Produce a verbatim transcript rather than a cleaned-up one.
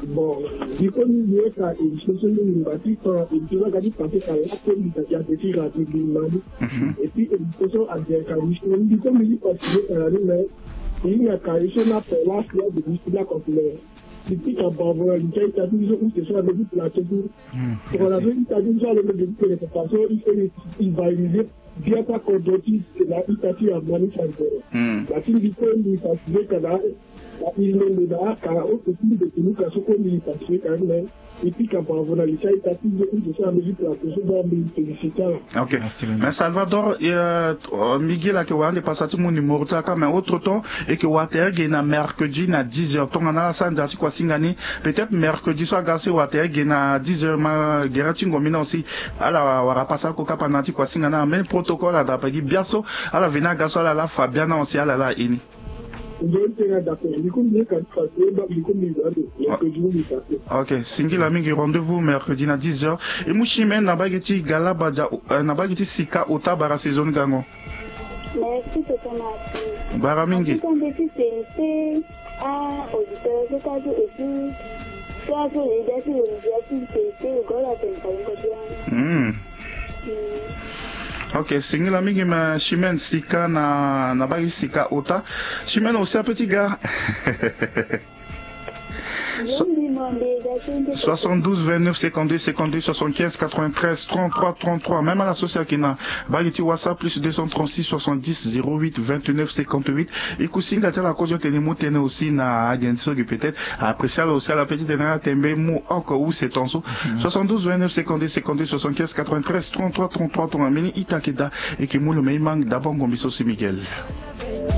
Bon, il faut nous dire qu'une chose nous bâtit quand il doit garder passer par la communauté de tir à Bimani. Et puis, une chose à dire qu'à l'issue, du coup, il passe par la lumière. Il y a qu'à l'issue, on a fait la fleur de l'histoire complète. Et puis, quand on va voir, il y a une chose où ce soit avec la chose. Pour la vérité, il y a une chose où les façons, il va utiliser bien ta conduite, la itatie à manifester. La fille du coup, il passe par là. Il ne va pas au petit de nous qu'à ce qu'on lui passe quand même. Et puis quand on va aller chercher ta fille de ça, mais il peut appeler Ok. Mais Salvador, euh, Miguel a que on est passé tout mon numéro ça quand même autre temps et que Water gagne mercredi à dix heures. Ton ana sans dire quoi singani. Peut-être mercredi soir gasé Water gagne à dix heures ma garantie ngomina aussi. Alors on va passer au cap anati quoi singana mais protocole à d'après biaso à la vena gaso à la Fabiana aussi à la la ini. Ok, singila mingi rendez-vous mercredi à dix heures. Et Mouchime Nabageti Galabadja Nabageti Sika Otabara saison gango. Merci Totomati. Baramingi. Quand tu fais à auditeur, je t'ai dit et puis tu as fait les dates de l'université, c'est le gars à peine. Hmm. Ok, singila mingi ma Chimène Sika na Nabagi Sika Ota. Chimène aussi un petit gars. soixante-douze vingt-neuf cinquante-deux cinquante-deux soixante-quinze quatre-vingt-treize trente-trois trente-trois même à la société qui n'a bagiti WhatsApp plus deux cent trente-six soixante-dix zéro huit vingt-neuf cinquante-huit et cousin la telle cause de nous tenir aussi na agence qui peut-être apprécier aussi à la petite dernière tembe mou encore où c'est en soixante-douze vingt-neuf cinquante-deux cinquante-deux soixante-quinze quatre-vingt-treize trente-trois trente-trois ton ameni itakeda et qui mou le même manque d'abord comme Miguel.